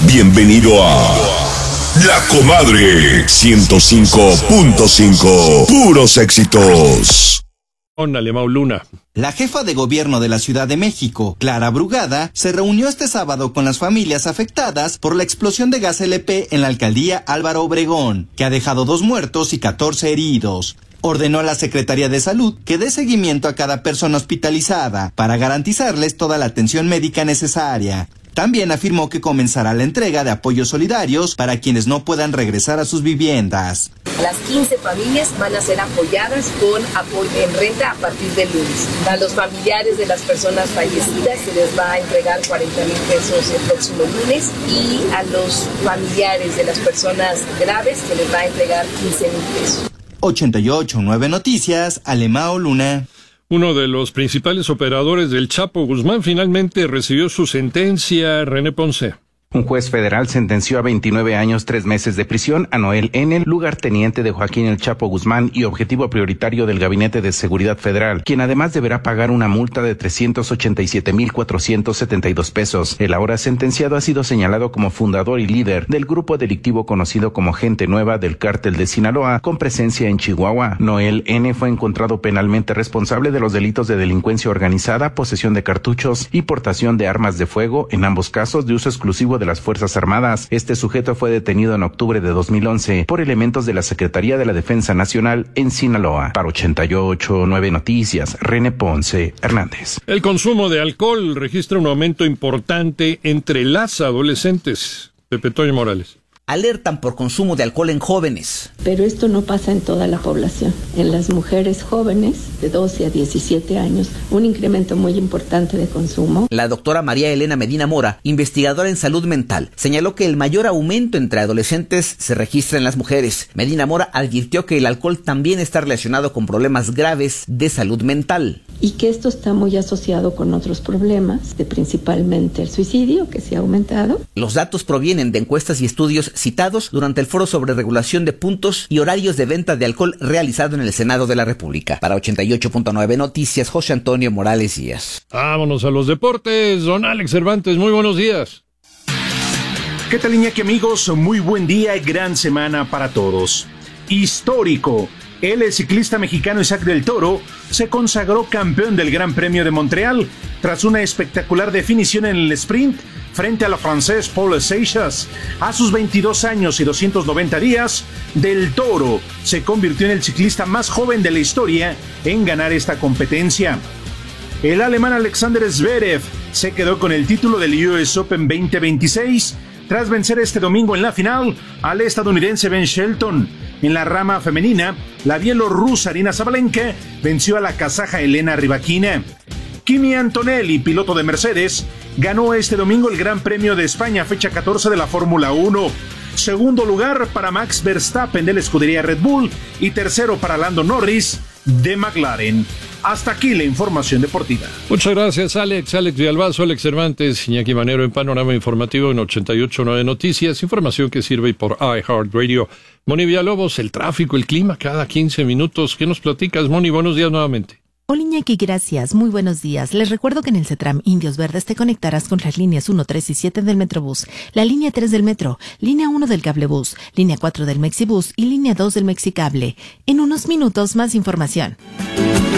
Bienvenido a La Comadre 105.5. Puros éxitos. Alemão Luna. La jefa de gobierno de la Ciudad de México, Clara Brugada, se reunió este sábado con las familias afectadas por la explosión de gas LP en la alcaldía Álvaro Obregón, que ha dejado 2 muertos y 14 heridos. Ordenó a la Secretaría de Salud que dé seguimiento a cada persona hospitalizada para garantizarles toda la atención médica necesaria. También afirmó que comenzará la entrega de apoyos solidarios para quienes no puedan regresar a sus viviendas. Las 15 familias van a ser apoyadas con apoyo en renta a partir del lunes. A los familiares de las personas fallecidas se les va a entregar 40,000 pesos el próximo lunes y a los familiares de las personas graves se les va a entregar 15,000 pesos. 88.9 Noticias, Alemão Luna. Uno de los principales operadores del Chapo Guzmán finalmente recibió su sentencia. René Ponce. Un juez federal sentenció a 29 años, 3 meses de prisión a Noel N., lugarteniente de Joaquín El Chapo Guzmán y objetivo prioritario del Gabinete de Seguridad Federal, quien además deberá pagar una multa de 387,472 pesos. El ahora sentenciado ha sido señalado como fundador y líder del grupo delictivo conocido como Gente Nueva del Cártel de Sinaloa, con presencia en Chihuahua. Noel N. fue encontrado penalmente responsable de los delitos de delincuencia organizada, posesión de cartuchos y portación de armas de fuego, en ambos casos de uso exclusivo de las Fuerzas Armadas. Este sujeto fue detenido en octubre de 2011 por elementos de la Secretaría de la Defensa Nacional en Sinaloa. Para 88.9 Noticias, René Ponce Hernández. El consumo de alcohol registra un aumento importante entre las adolescentes. Pepe Toño Morales. Alertan por consumo de alcohol en jóvenes. Pero esto no pasa en toda la población. En las mujeres jóvenes de 12 a 17 años, un incremento muy importante de consumo. La doctora María Elena Medina Mora, investigadora en salud mental, señaló que el mayor aumento entre adolescentes se registra en las mujeres. Medina Mora advirtió que el alcohol también está relacionado con problemas graves de salud mental. Y que esto está muy asociado con otros problemas, principalmente el suicidio, que se ha aumentado. Los datos provienen de encuestas y estudios citados durante el foro sobre regulación de puntos y horarios de venta de alcohol realizado en el Senado de la República. Para 88.9 Noticias, José Antonio Morales Díaz. Vámonos a los deportes. Don Alex Cervantes, muy buenos días. ¿Qué tal, Iñaki, amigos? Muy buen día y gran semana para todos. Histórico. El ciclista mexicano Isaac del Toro se consagró campeón del Gran Premio de Montreal tras una espectacular definición en el sprint frente a la francés Paul Seixas. A sus 22 años y 290 días, Del Toro se convirtió en el ciclista más joven de la historia en ganar esta competencia. El alemán Alexander Zverev se quedó con el título del US Open 2026 tras vencer este domingo en la final al estadounidense Ben Shelton. En la rama femenina, la bielorrusa Arina Sabalenka venció a la kazaja Elena Rybakina. Kimi Antonelli, piloto de Mercedes, ganó este domingo el Gran Premio de España, fecha 14 de la Fórmula 1. Segundo lugar para Max Verstappen de la escudería Red Bull y tercero para Lando Norris de McLaren. Hasta aquí la información deportiva. Muchas gracias, Alex Villalbazo, Alex Cervantes, Iñaki Manero en Panorama Informativo en 88.9 Noticias, información que sirve por iHeartRadio. Moni Villalobos, el tráfico, el clima cada 15 minutos. ¿Qué nos platicas, Moni? Buenos días nuevamente. Hola, Iñaki, gracias. Muy buenos días. Les recuerdo que en el CETRAM Indios Verdes te conectarás con las líneas 1, 3 y 7 del Metrobús, la línea 3 del Metro, línea 1 del Cablebús, línea 4 del Mexibús y línea 2 del Mexicable. En unos minutos, más información.